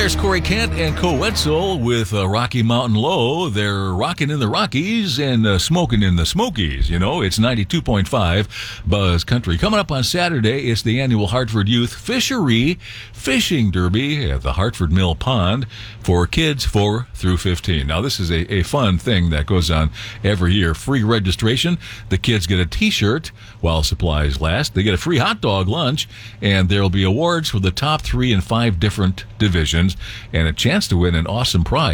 There's Corey Kent and Co Wetzel with Rocky Mountain Low. They're rocking in the Rockies and smoking in the Smokies. You know, it's 92.5 Buzz Country. Coming up on Saturday, it's the annual Hartford Youth Fishery Fishing Derby at the Hartford Mill Pond for kids 4 through 15. Now, this is a fun thing that goes on every year. Free registration. The kids get a T-shirt while supplies last. They get a free hot dog lunch, and there'll be awards for the top 3 and 5 different divisions and a chance to win an awesome prize.